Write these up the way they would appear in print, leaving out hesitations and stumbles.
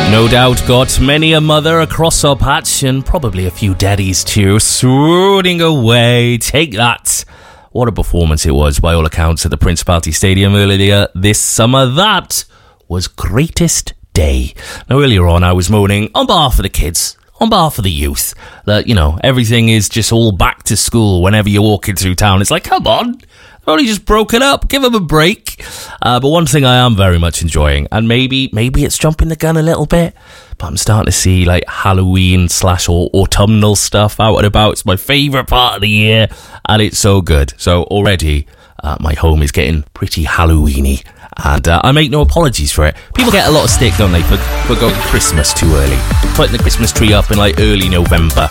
No doubt got many a mother across our patch and probably a few daddies too, swooning away. Take that. What a performance it was by all accounts at the Principality Stadium earlier this summer. That was greatest day. Now earlier on I was moaning on behalf of the kids, on behalf of the youth, that, you know, everything is just all back to school whenever you're walking through town. It's like, come on, they've only just broken up, give them a break. But one thing I am very much enjoying, and maybe it's jumping the gun a little bit, but I'm starting to see like Halloween / autumnal stuff out and about. It's my favourite part of the year, and it's so good. So already my home is getting pretty Halloweeny, and I make no apologies for it. People get a lot of stick, don't they, for going Christmas too early, putting the Christmas tree up in like early November.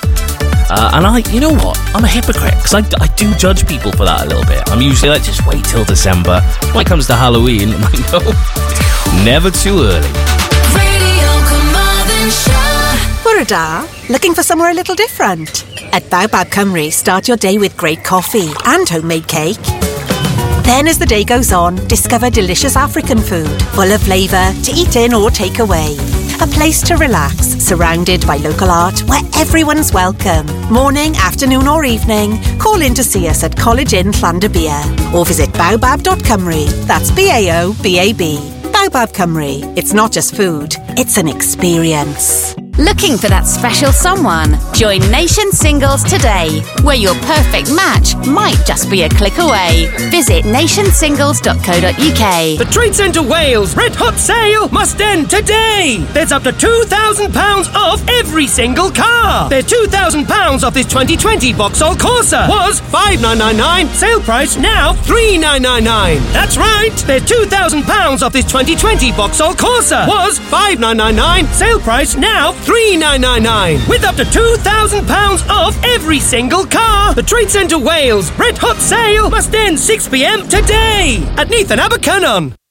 And you know what? I'm a hypocrite, because I do judge people for that a little bit. I'm usually like, just wait till December. When it comes to Halloween, I'm like, no, never too early. Radio Carmarthenshire. Bore looking for somewhere a little different? At Baobab Cymru, start your day with great coffee and homemade cake. Then as the day goes on, discover delicious African food, full of flavour, to eat in or take away. A place to relax, surrounded by local art where everyone's welcome. Morning, afternoon or evening, call in to see us at College Inn Llandybia or visit baobab.cymru. That's BAOBAB. Baobab Cymru. It's not just food, it's an experience. Looking for that special someone? Join Nation Singles today, where your perfect match might just be a click away. Visit nationsingles.co.uk. The Trade Centre Wales Red Hot Sale must end today. There's up to £2,000 off every single car. There's £2,000 off this 2020 Vauxhall Corsa. Was $5,999. Sale price now $3,999. That's right. There's £2,000 off this 2020 Vauxhall Corsa. Was $5,999. Sale price now $3,999. With up to £2,000 off every single car. The Trade Centre Wales Red Hot Sale must end 6 p.m. today at Neath and Abercynon.